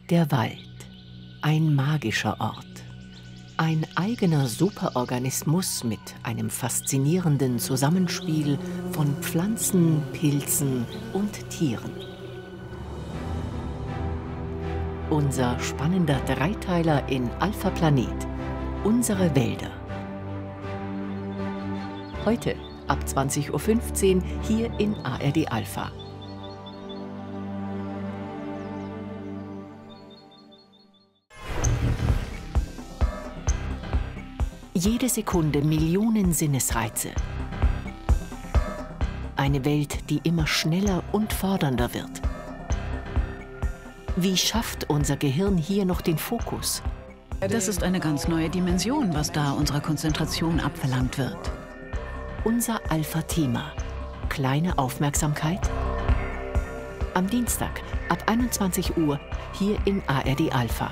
Der Wald. Ein magischer Ort. Ein eigener Superorganismus mit einem faszinierenden Zusammenspiel von Pflanzen, Pilzen und Tieren. Unser spannender Dreiteiler in Alpha Planet. Unsere Wälder. Heute ab 20:15 Uhr hier in ARD Alpha. Jede Sekunde Millionen Sinnesreize. Eine Welt, die immer schneller und fordernder wird. Wie schafft unser Gehirn hier noch den Fokus? Das ist eine ganz neue Dimension, was da unserer Konzentration abverlangt wird. Unser Alpha-Thema. Kleine Aufmerksamkeit? Am Dienstag ab 21 Uhr hier in ARD Alpha.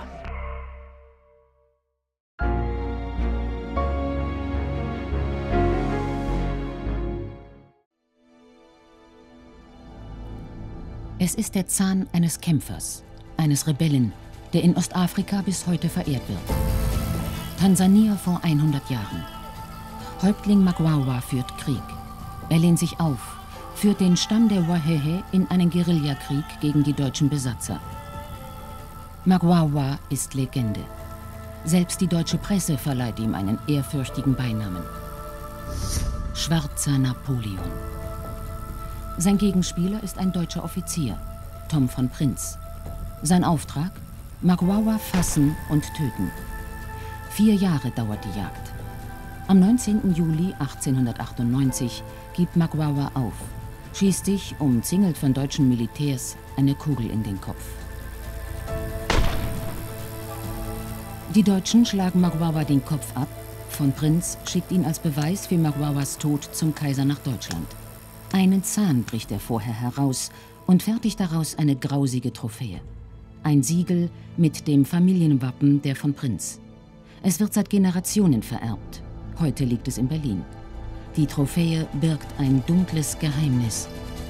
Es ist der Zahn eines Kämpfers, eines Rebellen, der in Ostafrika bis heute verehrt wird. Tansania vor 100 Jahren. Häuptling Magwawa führt Krieg. Er lehnt sich auf, führt den Stamm der Wahehe in einen Guerillakrieg gegen die deutschen Besatzer. Magwawa ist Legende. Selbst die deutsche Presse verleiht ihm einen ehrfürchtigen Beinamen: Schwarzer Napoleon. Sein Gegenspieler ist ein deutscher Offizier, Tom von Prinz. Sein Auftrag? Magwawa fassen und töten. 4 Jahre dauert die Jagd. Am 19. Juli 1898 gibt Magwawa auf, schießt sich, umzingelt von deutschen Militärs, eine Kugel in den Kopf. Die Deutschen schlagen Magwawa den Kopf ab. Von Prinz schickt ihn als Beweis für Magwawas Tod zum Kaiser nach Deutschland. Einen Zahn bricht er vorher heraus und fertigt daraus eine grausige Trophäe. Ein Siegel mit dem Familienwappen der von Prinz. Es wird seit Generationen vererbt. Heute liegt es in Berlin. Die Trophäe birgt ein dunkles Geheimnis.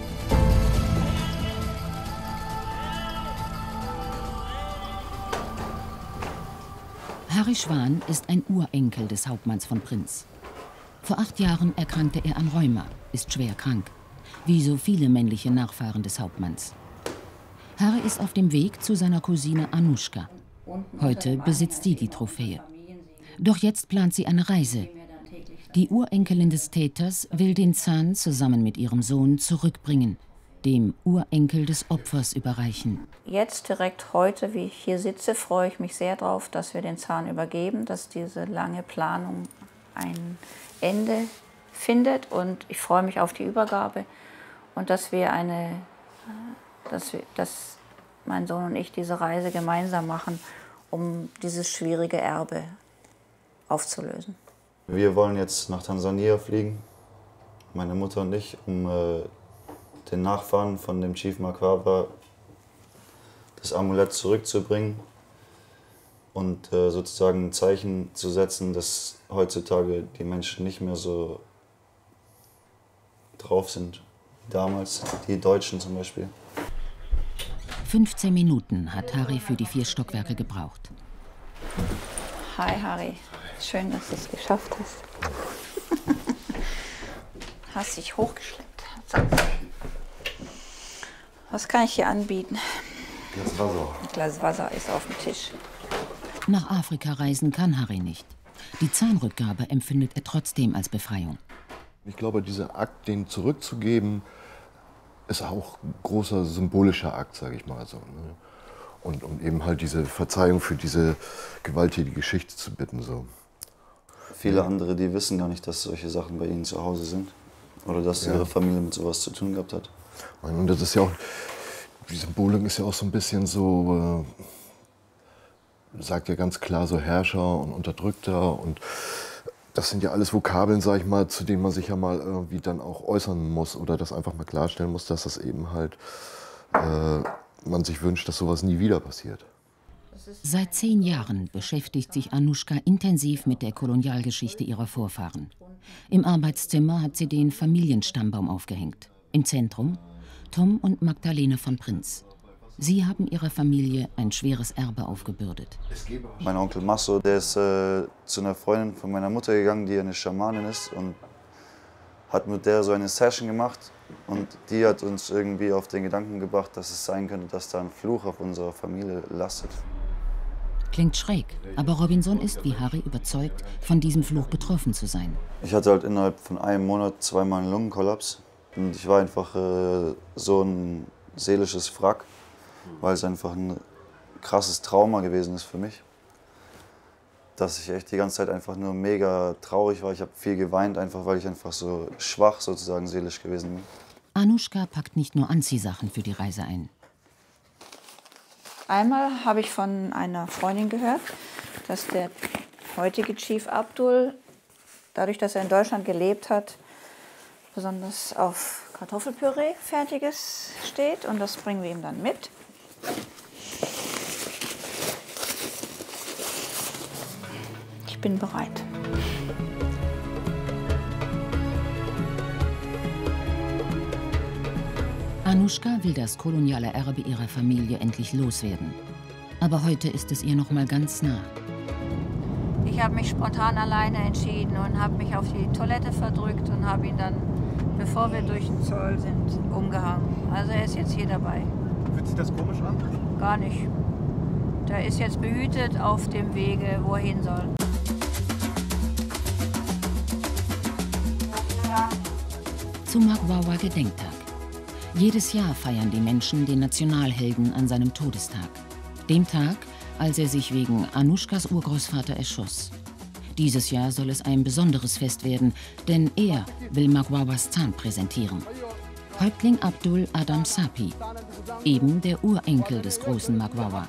Harry Schwan ist ein Urenkel des Hauptmanns von Prinz. Vor 8 Jahren erkrankte er an Rheuma, ist schwer krank, wie so viele männliche Nachfahren des Hauptmanns. Harry ist auf dem Weg zu seiner Cousine Anuschka. Heute besitzt sie die Trophäe. Doch jetzt plant sie eine Reise. Die Urenkelin des Täters will den Zahn zusammen mit ihrem Sohn zurückbringen, dem Urenkel des Opfers überreichen. Jetzt direkt heute, wie ich hier sitze, freue ich mich sehr darauf, dass wir den Zahn übergeben, dass diese lange Planung ein Ende findet, und ich freue mich auf die Übergabe und dass mein Sohn und ich diese Reise gemeinsam machen, um dieses schwierige Erbe aufzulösen. Wir wollen jetzt nach Tansania fliegen, meine Mutter und ich, um den Nachfahren von dem Chief Magwawa das Amulett zurückzubringen und sozusagen ein Zeichen zu setzen, dass heutzutage die Menschen nicht mehr so drauf sind wie damals, die Deutschen zum Beispiel. 15 Minuten hat Harry für die 4 Stockwerke gebraucht. Hi Harry, schön, dass du es geschafft hast. Hast dich hochgeschleppt. Was kann ich hier anbieten? Glas Wasser. Ein Glas Wasser ist auf dem Tisch. Nach Afrika reisen kann Harry nicht. Die Zahnrückgabe empfindet er trotzdem als Befreiung. Ich glaube, dieser Akt, den zurückzugeben, ist auch ein großer symbolischer Akt, sage ich mal so. Ne? Und um eben halt diese Verzeihung für diese gewalttätige Geschichte zu bitten. So. Viele andere, die wissen gar nicht, dass solche Sachen bei ihnen zu Hause sind. Oder dass ihre Familie mit sowas zu tun gehabt hat. Und das ist ja auch, die Symbolik ist ja auch so ein bisschen so, sagt ja ganz klar so Herrscher und Unterdrückter. Und das sind ja alles Vokabeln, sag ich mal, zu denen man sich ja mal irgendwie dann auch äußern muss. Oder das einfach mal klarstellen muss, dass das eben halt, man sich wünscht, dass sowas nie wieder passiert. Seit 10 Jahren beschäftigt sich Anuschka intensiv mit der Kolonialgeschichte ihrer Vorfahren. Im Arbeitszimmer hat sie den Familienstammbaum aufgehängt. Im Zentrum Tom und Magdalene von Prinz. Sie haben ihrer Familie ein schweres Erbe aufgebürdet. Mein Onkel Masso, der ist zu einer Freundin von meiner Mutter gegangen, die eine Schamanin ist, und hat mit der so eine Session gemacht. Und die hat uns irgendwie auf den Gedanken gebracht, dass es sein könnte, dass da ein Fluch auf unserer Familie lastet. Klingt schräg, aber Robinson ist wie Harry überzeugt, von diesem Fluch betroffen zu sein. Ich hatte halt innerhalb von einem Monat 2-mal einen Lungenkollaps. Und ich war einfach so ein seelisches Wrack, weil es einfach ein krasses Trauma gewesen ist für mich. Dass ich echt die ganze Zeit einfach nur mega traurig war. Ich habe viel geweint, einfach weil ich einfach so schwach sozusagen seelisch gewesen bin. Anushka packt nicht nur Anziehsachen für die Reise ein. Einmal habe ich von einer Freundin gehört, dass der heutige Chief Abdul, dadurch, dass er in Deutschland gelebt hat, besonders auf Kartoffelpüree fertiges steht. Und das bringen wir ihm dann mit. Ich bin bereit. Anushka will das koloniale Erbe ihrer Familie endlich loswerden. Aber heute ist es ihr noch mal ganz nah. Ich habe mich spontan alleine entschieden und habe mich auf die Toilette verdrückt und habe ihn dann, bevor wir durch den Zoll sind, umgehangen. Also er ist jetzt hier dabei. Fühlt sich das komisch an? Gar nicht. Der ist jetzt behütet auf dem Wege, wo er hin soll. Zum Magwawa Gedenktag. Jedes Jahr feiern die Menschen den Nationalhelden an seinem Todestag. Dem Tag, als er sich wegen Anushkas Urgroßvater erschoss. Dieses Jahr soll es ein besonderes Fest werden, denn er will Magwawas Zahn präsentieren. Häuptling Abdul Adam Sapi, eben der Urenkel des großen Magwawa.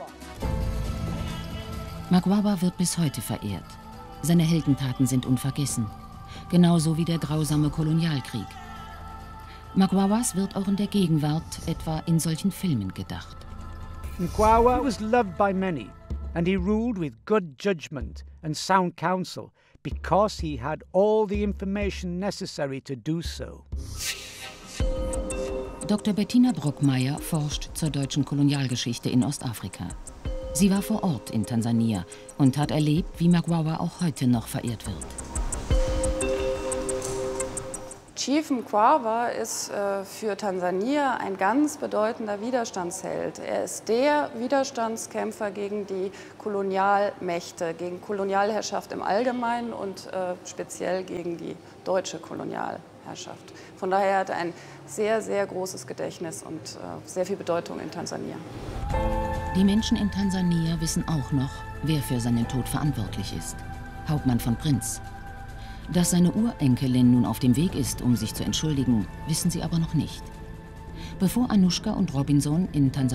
Magwawa wird bis heute verehrt. Seine Heldentaten sind unvergessen. Genauso wie der grausame Kolonialkrieg. Magwawas wird auch in der Gegenwart etwa in solchen Filmen gedacht. Magwawa was loved by many, and he ruled with good judgment and sound counsel because he had all the information necessary to do so. Dr. Bettina Brockmeier forscht zur deutschen Kolonialgeschichte in Ostafrika. Sie war vor Ort in Tansania und hat erlebt, wie Magwawa auch heute noch verehrt wird. Chief Mkwawa ist für Tansania ein ganz bedeutender Widerstandsheld. Er ist der Widerstandskämpfer gegen die Kolonialmächte, gegen Kolonialherrschaft im Allgemeinen und speziell gegen die deutsche Kolonialherrschaft. Von daher hat er ein sehr, sehr großes Gedächtnis und sehr viel Bedeutung in Tansania. Die Menschen in Tansania wissen auch noch, wer für seinen Tod verantwortlich ist. Hauptmann von Prinz. Dass seine Urenkelin nun auf dem Weg ist, um sich zu entschuldigen, wissen sie aber noch nicht. Bevor Anushka und Robinson in Tansania